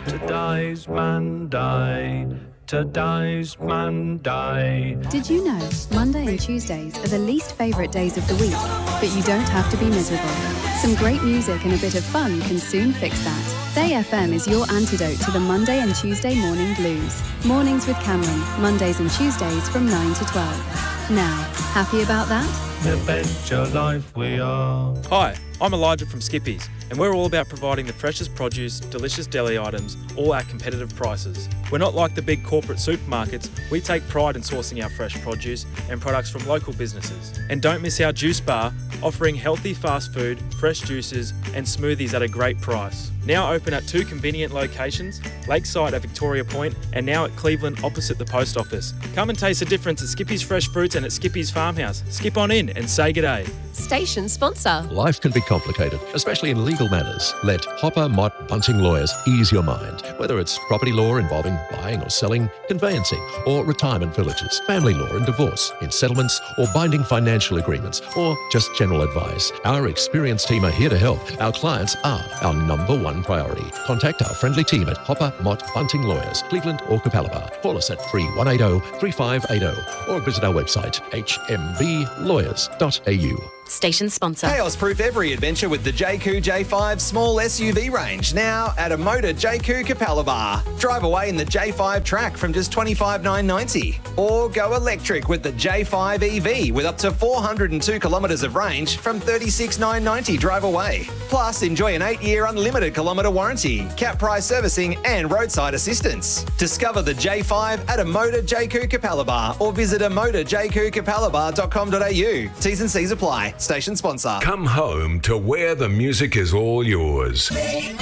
Today's Monday. Today's Monday. Did you know Monday and Tuesdays are the least favourite days of the week, but you don't have to be miserable. Some great music and a bit of fun can soon fix that. Bay FM is your antidote to the Monday and Tuesday morning blues. Mornings with Cameron, Mondays and Tuesdays from 9 to 12. Now, happy about that? Adventure life we are. Hi, I'm Elijah from Skippies, and we're all about providing the freshest produce, delicious deli items, all at competitive prices. We're not like the big corporate supermarkets. We take pride in sourcing our fresh produce and products from local businesses. And don't miss our juice bar, offering healthy fast food, fresh juices and smoothies at a great price. Now open at 2 convenient locations, Lakeside at Victoria Point and now at Cleveland opposite the post office. Come and taste the difference at Skippy's Fresh Fruits and at Skippy's Farmhouse. Skip on in and say g'day. Station sponsor. Life can be complicated, especially in legal matters. Let Hopper Mott Bunting Lawyers ease your mind. Whether it's property law involving buying or selling, conveyancing or retirement villages, family law and divorce, in settlements or binding financial agreements, or just general advice, our experienced team are here to help. Our clients are our number one priority. Contact our friendly team at Hopper Mott Bunting Lawyers, Cleveland or Capalaba. Call us at 3180-3580 or visit our website hmblawyers.au. Station sponsor. Chaos-proof every adventure with the JQ J5 small SUV range, now at a Motor JQ Capalaba. Drive away in the J5 Track from just $25,990. Or go electric with the J5 EV with up to 402 kilometres of range from $36,990 drive away. Plus, enjoy an 8-year unlimited kilometre warranty, cap price servicing and roadside assistance. Discover the J5 at a Motor JQ Capalaba or visit a motorjqcapalaba.com.au. T's and C's apply. Station sponsor. Come home to where the music is all yours.